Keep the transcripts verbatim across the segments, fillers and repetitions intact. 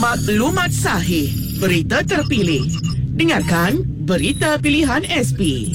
Maklumat sahih, berita terpilih. Dengarkan Berita Pilihan S P.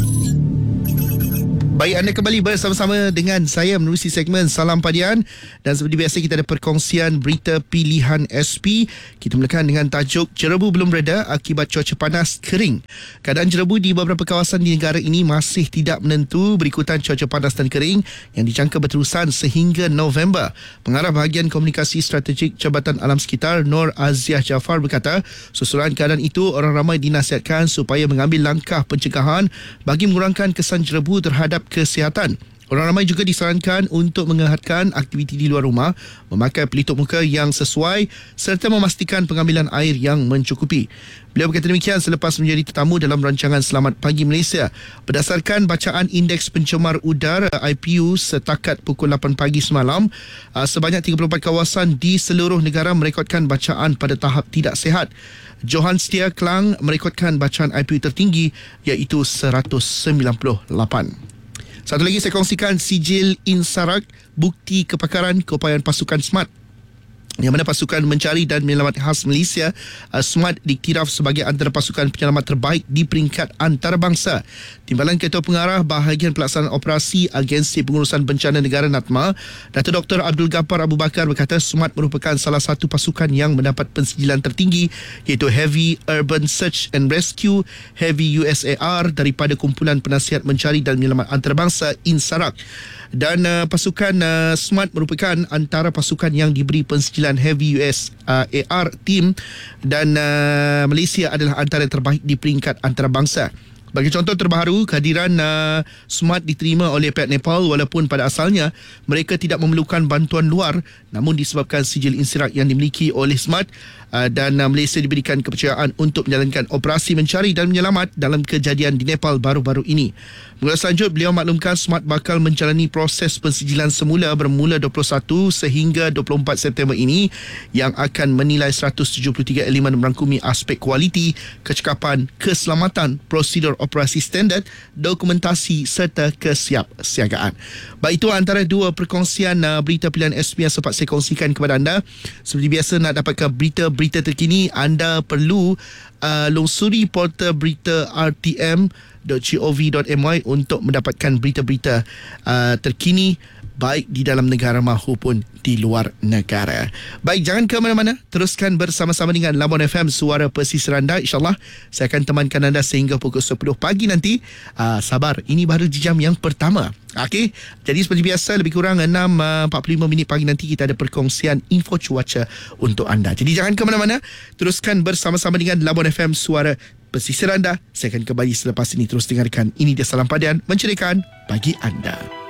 Baik, anda kembali bersama-sama dengan saya menerusi segmen Salam Padian, dan seperti biasa kita ada perkongsian Berita Pilihan S P. Kita mulakan dengan tajuk Jerebu belum reda akibat cuaca panas kering. Keadaan jerebu di beberapa kawasan di negara ini masih tidak menentu berikutan cuaca panas dan kering yang dijangka berterusan sehingga November. Pengarah Bahagian Komunikasi Strategik Jabatan Alam Sekitar Nur Aziah Jaafar berkata, susulan keadaan itu orang ramai dinasihatkan supaya mengambil langkah pencegahan bagi mengurangkan kesan jerebu terhadap kesihatan. Orang ramai juga disarankan untuk mengehatkan aktiviti di luar rumah, memakai pelitup muka yang sesuai serta memastikan pengambilan air yang mencukupi. Beliau berkata demikian selepas menjadi tetamu dalam rancangan Selamat Pagi Malaysia. Berdasarkan bacaan Indeks Pencemar Udara I P U setakat pukul lapan pagi semalam, sebanyak tiga puluh empat kawasan di seluruh negara merekodkan bacaan pada tahap tidak sihat. Johan Setia Klang merekodkan bacaan I P U tertinggi iaitu seratus sembilan puluh lapan. Satu lagi saya kongsikan sijil Insarak, bukti kepakaran keupayaan pasukan SMART, yang mana pasukan mencari dan menyelamat khas Malaysia uh, SMART diktiraf sebagai antara pasukan penyelamat terbaik di peringkat antarabangsa. Timbalan Ketua Pengarah Bahagian Pelaksanaan Operasi Agensi Pengurusan Bencana Negara NATMA, Datuk Doktor Abdul Ghaffar Abu Bakar berkata SMART merupakan salah satu pasukan yang mendapat pensijilan tertinggi iaitu Heavy Urban Search and Rescue Heavy U S A R daripada Kumpulan Penasihat Mencari dan Menyelamat Antarabangsa Insarak. Dan uh, pasukan uh, SMART merupakan antara pasukan yang diberi pensijilan Heavy U S A R Team, dan uh, Malaysia adalah antara yang terbaik di peringkat antarabangsa. Bagi contoh terbaru, kehadiran uh, SMART diterima oleh pihak Nepal walaupun pada asalnya mereka tidak memerlukan bantuan luar, namun disebabkan sijil Insarak yang dimiliki oleh SMART uh, dan uh, Malaysia diberikan kepercayaan untuk menjalankan operasi mencari dan menyelamat dalam kejadian di Nepal baru-baru ini. Mula selanjut, beliau maklumkan SMART bakal menjalani proses pensijilan semula bermula dua puluh satu sehingga dua puluh empat September ini yang akan menilai seratus tujuh puluh tiga elemen merangkumi aspek kualiti, kecekapan, keselamatan, prosedur operasi standard, dokumentasi serta kesiapsiagaan. Baik, itu antara dua perkongsian uh, berita pilihan S P yang sempat saya kongsikan kepada anda. Seperti biasa, nak dapatkan berita-berita terkini, anda perlu uh, lungsuri portal berita r t m dot gov dot my untuk mendapatkan berita-berita uh, terkini baik di dalam negara maupun di luar negara. Baik, jangan ke mana-mana, teruskan bersama-sama dengan Labuan F M, Suara Pesisir anda. InsyaAllah saya akan temankan anda sehingga pukul sepuluh pagi nanti. uh, Sabar, ini baru jam yang pertama. Okey, jadi seperti biasa lebih kurang enam empat puluh lima minit pagi nanti kita ada perkongsian info cuaca untuk anda. Jadi jangan ke mana-mana, teruskan bersama-sama dengan Labuan F M, Suara Pesisir anda. Saya akan kembali selepas ini. Terus dengarkan, ini dia Salam Padian, menceriakan pagi anda.